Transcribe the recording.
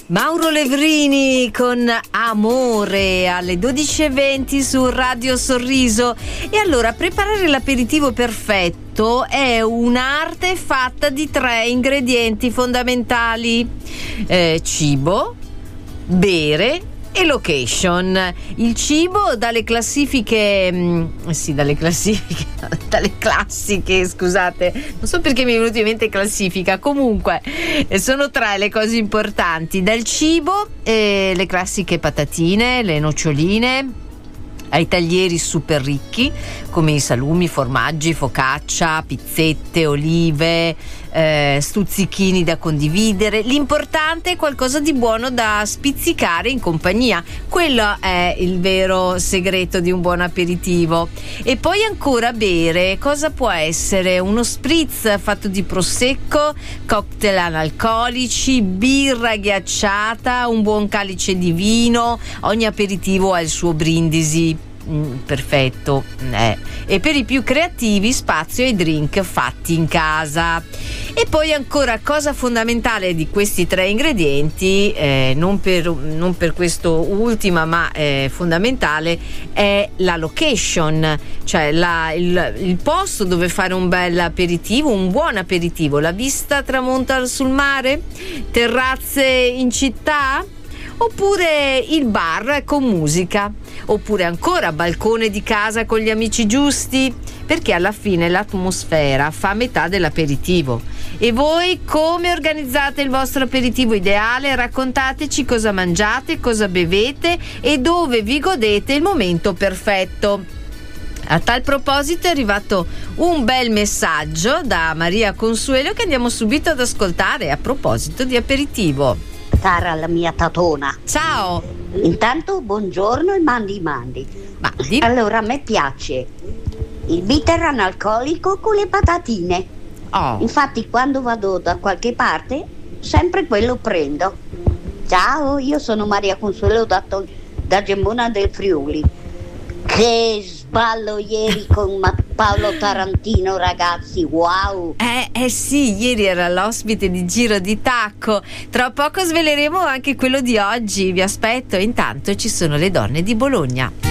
Mauro Levrini con Amore alle 12:20 su Radio Sorriso. E allora, preparare l'aperitivo perfetto è un'arte fatta di 3 ingredienti fondamentali: cibo, bere e location. Il cibo dalle classiche scusate, non so perché mi è venuto in mente classifica, comunque sono 3 le cose importanti. Dal cibo le classiche patatine, le noccioline, ai taglieri super ricchi come i salumi, formaggi, focaccia, pizzette, olive, stuzzichini da condividere. L'importante è qualcosa di buono da spizzicare in compagnia. Quello è il vero segreto di un buon aperitivo. E poi ancora bere. Cosa può essere? Uno spritz fatto di prosecco, cocktail analcolici, birra ghiacciata, un buon calice di vino. Ogni aperitivo ha il suo brindisi perfetto. E per i più creativi, spazio ai drink fatti in casa. E poi ancora, cosa fondamentale di questi 3 ingredienti, non per questo ultima, ma fondamentale, è la location, cioè il posto dove fare un bel aperitivo, un buon aperitivo. La vista tramonta sul mare, terrazze in città, oppure il bar con musica, oppure ancora balcone di casa con gli amici giusti, perché alla fine l'atmosfera fa metà dell'aperitivo. E voi come organizzate il vostro aperitivo ideale? Raccontateci cosa mangiate, cosa bevete e dove vi godete il momento perfetto. A tal proposito è arrivato un bel messaggio da Maria Consuelo che andiamo subito ad ascoltare a proposito di aperitivo. Cara la mia tatona. Ciao. Intanto buongiorno e mandi. Allora, a me piace il bitter analcolico con le patatine. Infatti quando vado da qualche parte sempre quello prendo. Ciao, io sono Maria Consuelo da Gemmona del Friuli. Che sballo ieri con Paolo Tarantino, ragazzi, wow! Sì, ieri era l'ospite di Giro di Tacco. Tra poco sveleremo anche quello di oggi, vi aspetto. Intanto ci sono le donne di Bologna.